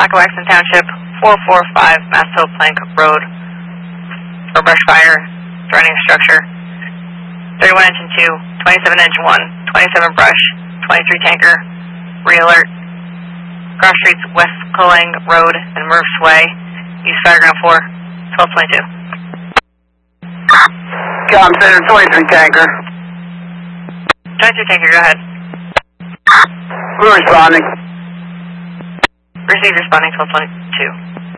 Waxman Township, 445 Masto Plank Road for brush fire, threatening structure. 31 engine 2, 27 engine 1, 27 brush, 23 tanker, re-alert. Cross streets West Colang Road and Murph's Way, East Fireground 4, 1222. Com Center, 23 tanker. 23 tanker, go ahead. We're responding. Receive responding 1222.